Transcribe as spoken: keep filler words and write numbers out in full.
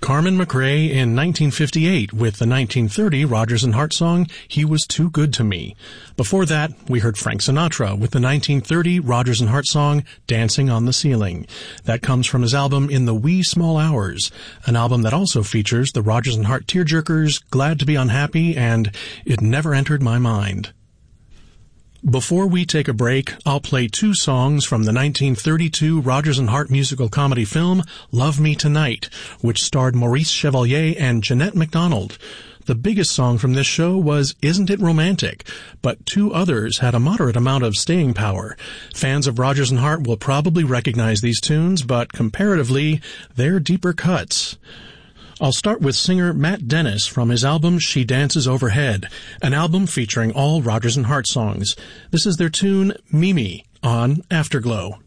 Carmen McRae in nineteen fifty-eight with the nineteen thirty Rodgers and Hart song, He Was Too Good to Me. Before that, we heard Frank Sinatra with the nineteen thirty Rodgers and Hart song, Dancing on the Ceiling. That comes from his album In the Wee Small Hours, an album that also features the Rodgers and Hart Tearjerkers, Glad to Be Unhappy, and It Never Entered My Mind. Before we take a break, I'll play two songs from the nineteen thirty-two Rodgers and Hart musical comedy film Love Me Tonight, which starred Maurice Chevalier and Jeanette MacDonald. The biggest song from this show was Isn't It Romantic, but two others had a moderate amount of staying power. Fans of Rodgers and Hart will probably recognize these tunes, but comparatively, they're deeper cuts. I'll start with singer Matt Dennis from his album She Dances Overhead, an album featuring all Rodgers and Hart songs. This is their tune, Mimi, on Afterglow.